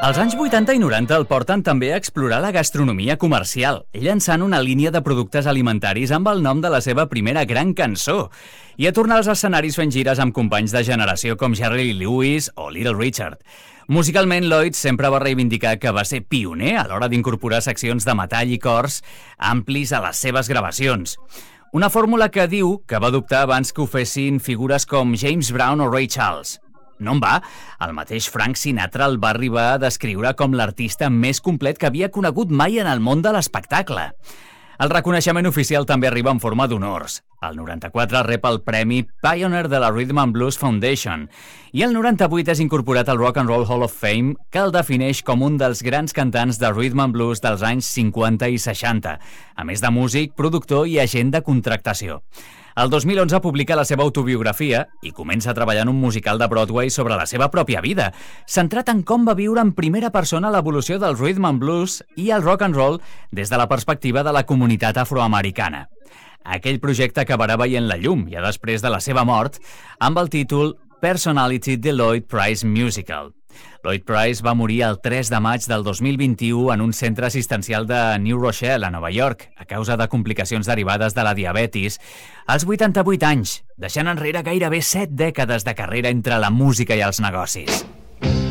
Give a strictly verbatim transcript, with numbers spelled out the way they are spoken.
Els anys vuitanta i noranta el porten també a explorar la gastronomia comercial, llançant una línia de productes alimentaris amb el nom de la seva primera gran cançó, i a tornar als escenaris fent gires amb companys de generació com Jerry Lee Lewis o Little Richard. Musicalment, Lloyd sempre va reivindicar que va ser pioner a l'hora d'incorporar seccions de metall i cors amplis a les seves gravacions. Una fórmula que diu que va adoptar abans que ho fessin figures com James Brown o Ray Charles. No en va, el mateix Frank Sinatra el va arribar a descriure com l'artista més complet que havia conegut mai en el món de l'espectacle. El reconeixement oficial també arriba en forma d'honors. El noranta-quatre rep el premi Pioneer de la Rhythm and Blues Foundation i el noranta-vuit és incorporat al Rock and Roll Hall of Fame, que el defineix com un dels grans cantants de rhythm and blues dels anys cinquanta i seixanta, a més de músic, productor i agent de contractació. El dos mil onze publica la seva autobiografia i comença a treballar en un musical de Broadway sobre la seva pròpia vida, centrat en com va viure en primera persona l'evolució del rhythm and blues i el rock and roll des de la perspectiva de la comunitat afroamericana. Aquell projecte acabarà veient la llum, ja després de la seva mort, amb el títol Personality The Lloyd Price Musical. Lloyd Price va morir el tres de maig del dos mil vint-i-u en un centre assistencial de New Rochelle, a Nova York, a causa de complicacions derivades de la diabetis, als vuitanta-vuit anys, deixant enrere gairebé set dècades de carrera entre la música i els negocis.